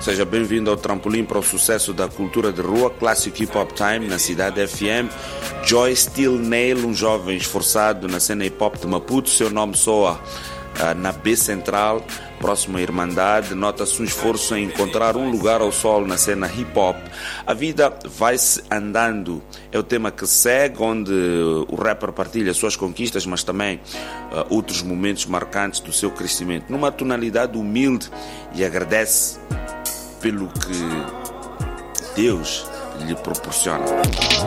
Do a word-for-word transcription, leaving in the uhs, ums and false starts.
Seja bem-vindo ao trampolim para o sucesso da cultura de rua, Classic Hip Hop Time, na Cidade F M. Joy Steel Nail, um jovem esforçado na cena hip hop de Maputo. Seu nome soa uh, na B Central, próximo à Irmandade. Nota-se um esforço em encontrar um lugar ao sol na cena hip hop. A vida vai-se andando é o tema que segue, onde o rapper partilha suas conquistas, mas também uh, outros momentos marcantes do seu crescimento, numa tonalidade humilde, e agradece pelo que Deus lhe proporciona.